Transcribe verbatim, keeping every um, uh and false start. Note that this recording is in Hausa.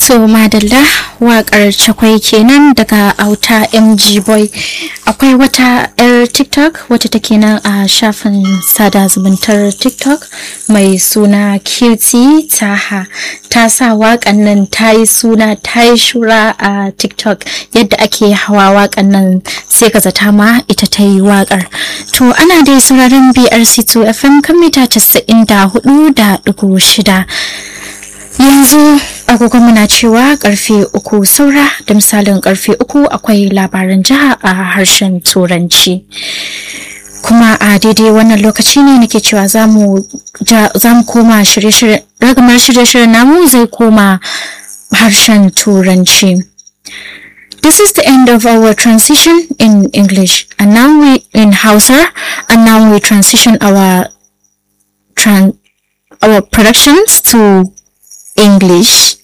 To madalla waƙar Chakwai kenan daga Auta M G Boy. Akwai wata yar TikTok wacce take nan a shafin sada zumuntar TikTok mai suna Cutie Taha. Ta sa waƙan nan ta yi suna ta yi shura a TikTok, yadda ake hawa waƙan nan sai ka zata ma ita ta yi waƙar. To ana dai sauraron B R C two F M kan mita casa'in da hudu da ɗigo shida. Yanzu agogon muna cewa karfe uku saura, da misalin karfe uku akwai labaran jiha a harshen Turanci. Kuma a daidai wannan lokaci ne nake cewa zamu zamu koma shirye-shirye ragamar shirye-shiryen namu zai koma harshen Turanci. This is the end of our transition in English, and now we in Hausa, and now we transition our tran our productions to English.